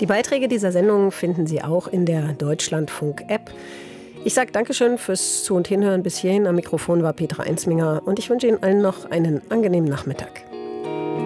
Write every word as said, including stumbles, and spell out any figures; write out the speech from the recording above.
Die Beiträge dieser Sendung finden Sie auch in der Deutschlandfunk-App. Ich sage Dankeschön fürs Zu- und Hinhören bis hierhin. Am Mikrofon war Petra Einsminger und ich wünsche Ihnen allen noch einen angenehmen Nachmittag.